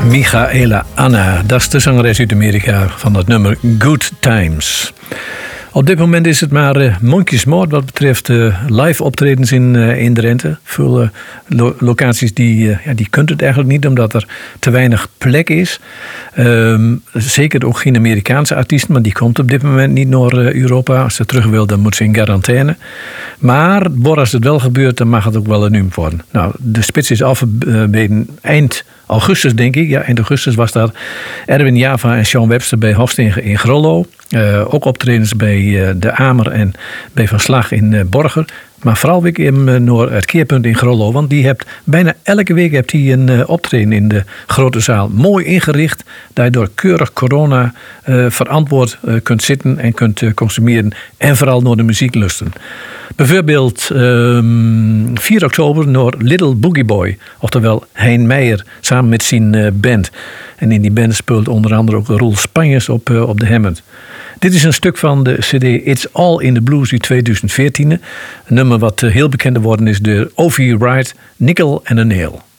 Michaela Anna, dat is de zangeres uit Amerika van het nummer Good Times. Op dit moment is het maar mondjesmaat wat betreft live optredens in Drenthe. Veel locaties die kunt het eigenlijk niet, omdat er te weinig plek is. Zeker ook geen Amerikaanse artiesten, maar die komt op dit moment niet naar Europa. Als ze terug wil, dan moet ze in quarantaine. Maar als het wel gebeurt, dan mag het ook wel een nummer worden. Nou, de spits is afgebeden eind augustus, denk ik. Ja, eind augustus was daar Erwin Java en Sean Webster bij Hofst in Grollo. Ook optredens bij De Amer en bij Van Slag in Borger. Maar vooral weer naar het keerpunt in Grollo. Want die hebt bijna elke week een optreden in de grote zaal. Mooi ingericht. Dat je door keurig corona verantwoord kunt zitten en kunt consumeren. En vooral naar de muziek lusten. Bijvoorbeeld 4 oktober naar Little Boogie Boy. Oftewel Hein Meijer samen met zijn band. En in die band speelt onder andere ook Roel Spanjes op de Hammond. Dit is een stuk van de cd It's All in the Blues uit 2014. Een nummer wat heel bekend geworden is door O.V. Wright, Nickel and a Nail.